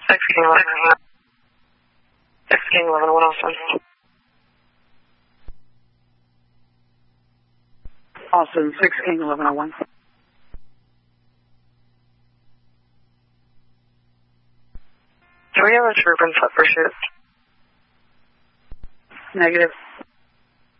6 King 11. 6 King 11, Austin. Austin, 6 King 1101. Do we have a troop in foot pursuit? Negative.